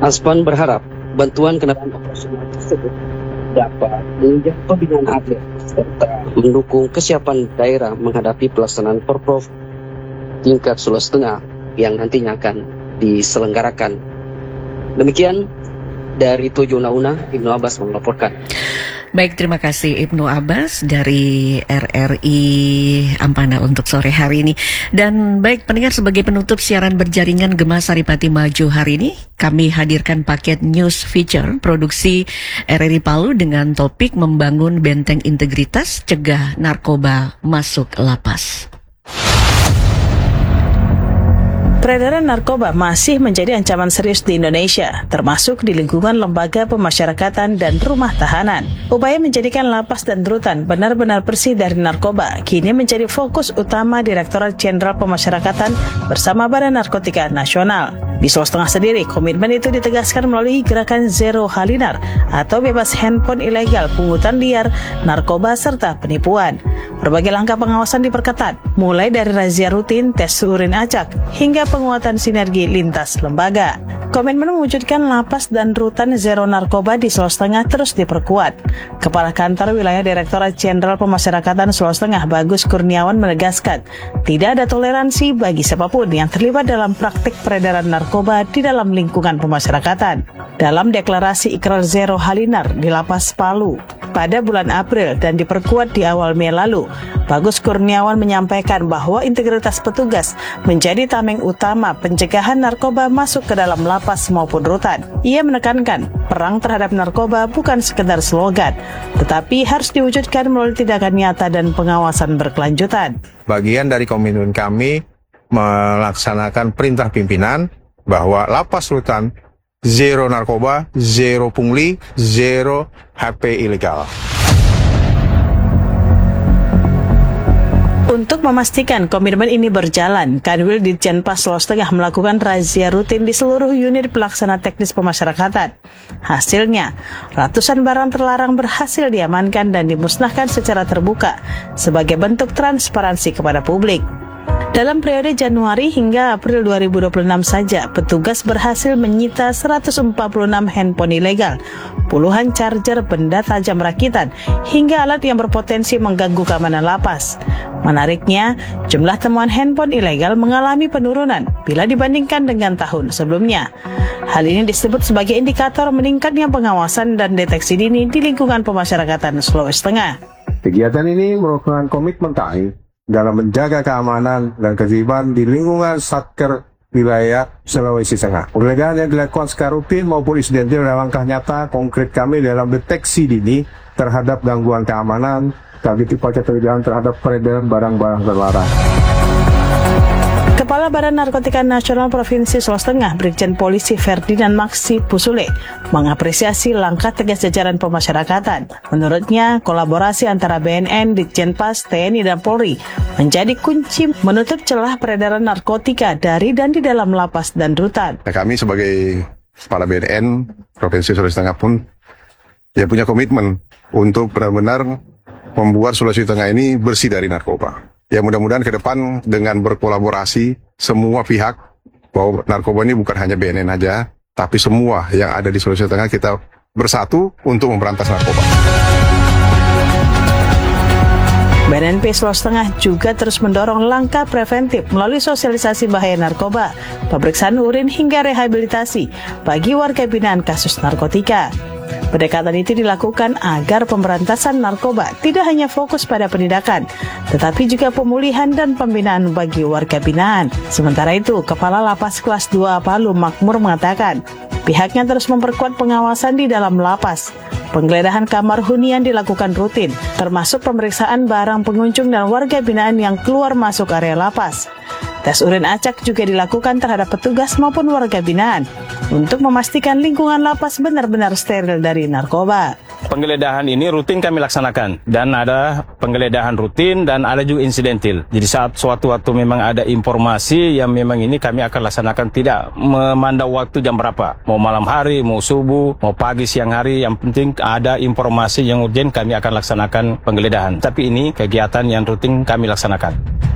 Aspan berharap bantuan kendaraan operasional tersebut dapat menunjang pembinaan atlet serta mendukung kesiapan daerah menghadapi pelaksanaan Porprov tingkat Sulawesi Tengah yang nantinya akan diselenggarakan. Demikian dari Tujuh Una-Una, Ibnu Abbas melaporkan. Baik, terima kasih Ibnu Abbas dari RRI Ampana untuk sore hari ini. Dan baik pendengar, sebagai penutup siaran berjaringan Gema Saripati Maju hari ini, kami hadirkan paket news feature produksi RRI Palu dengan topik membangun benteng integritas, cegah narkoba masuk lapas. Peredaran narkoba masih menjadi ancaman serius di Indonesia, termasuk di lingkungan lembaga pemasyarakatan dan rumah tahanan. Upaya menjadikan lapas dan rutan benar-benar bersih dari narkoba kini menjadi fokus utama Direktorat Jenderal Pemasyarakatan bersama Badan Narkotika Nasional. Di Sulawesi Tengah sendiri, komitmen itu ditegaskan melalui gerakan Zero Halinar atau bebas handphone ilegal, pungutan liar, narkoba, serta penipuan. Berbagai langkah pengawasan diperketat, mulai dari razia rutin, tes urin acak, hingga penguatan sinergi lintas lembaga. Komitmen mewujudkan lapas dan rutan zero narkoba di Sulawesi Tengah terus diperkuat. Kepala Kantor Wilayah Direktorat Jenderal Pemasyarakatan Sulawesi Tengah, Bagus Kurniawan, menegaskan tidak ada toleransi bagi siapapun yang terlibat dalam praktik peredaran narkoba di dalam lingkungan pemasyarakatan. Dalam deklarasi Ikrar Zero Halinar di Lapas Palu pada bulan April dan diperkuat di awal Mei lalu, Bagus Kurniawan menyampaikan bahwa integritas petugas menjadi tameng utama pencegahan narkoba masuk ke dalam lapas maupun rutan. Ia menekankan perang terhadap narkoba bukan sekedar slogan, tetapi harus diwujudkan melalui tindakan nyata dan pengawasan berkelanjutan. Bagian dari komitmen kami melaksanakan perintah pimpinan bahwa lapas rutan zero narkoba, zero pungli, zero HP ilegal. Untuk memastikan komitmen ini berjalan, Kanwil Ditjenpas Sulawesi Tengah melakukan razia rutin di seluruh unit pelaksana teknis pemasyarakatan. Hasilnya, ratusan barang terlarang berhasil diamankan dan dimusnahkan secara terbuka sebagai bentuk transparansi kepada publik. Dalam periode Januari hingga April 2026 saja, petugas berhasil menyita 146 handphone ilegal, puluhan charger, benda tajam rakitan, hingga alat yang berpotensi mengganggu keamanan lapas. Menariknya, jumlah temuan handphone ilegal mengalami penurunan bila dibandingkan dengan tahun sebelumnya. Hal ini disebut sebagai indikator meningkatnya pengawasan dan deteksi dini di lingkungan pemasyarakatan Sulawesi Tengah. Kegiatan ini merupakan komitmen kami dalam menjaga keamanan dan ketertiban di lingkungan Satker wilayah Sulawesi Tengah. Penggeledahan yang dilakukan secara rutin maupun insidentil adalah langkah nyata konkret kami dalam deteksi dini terhadap gangguan keamanan, target keterlibatan terhadap peredaran barang-barang terlarang. Kepala Badan Narkotika Nasional Provinsi Sulawesi Tengah, Brigjen Polisi Ferdinand Maksi Pusule, mengapresiasi langkah tegas jajaran pemasyarakatan. Menurutnya, kolaborasi antara BNN, Ditjenpas, TNI, dan Polri menjadi kunci menutup celah peredaran narkotika dari dan di dalam lapas dan rutan. Kami sebagai Kepala BNN Provinsi Sulawesi Tengah pun punya komitmen untuk benar-benar membuat Sulawesi Tengah ini bersih dari narkoba. Ya mudah-mudahan ke depan dengan berkolaborasi semua pihak, bahwa narkoba ini bukan hanya BNN aja, tapi semua yang ada di Sulawesi Tengah kita bersatu untuk memberantas narkoba. BNNP Sulawesi Tengah juga terus mendorong langkah preventif melalui sosialisasi bahaya narkoba, pemeriksaan urin hingga rehabilitasi bagi warga binaan kasus narkotika. Pendekatan itu dilakukan agar pemberantasan narkoba tidak hanya fokus pada penindakan, tetapi juga pemulihan dan pembinaan bagi warga binaan. Sementara itu, Kepala Lapas Kelas 2 Palu Makmur mengatakan, pihaknya terus memperkuat pengawasan di dalam lapas. Penggeledahan kamar hunian dilakukan rutin, termasuk pemeriksaan barang pengunjung dan warga binaan yang keluar masuk area lapas. Tes urin acak juga dilakukan terhadap petugas maupun warga binaan untuk memastikan lingkungan lapas benar-benar steril dari narkoba. Penggeledahan ini rutin kami laksanakan, dan ada penggeledahan rutin dan ada juga insidentil. Jadi saat suatu waktu memang ada informasi yang memang ini kami akan laksanakan, tidak memandang waktu jam berapa, mau malam hari, mau subuh, mau pagi, siang hari, yang penting ada informasi yang urgent kami akan laksanakan penggeledahan. Tapi ini kegiatan yang rutin kami laksanakan.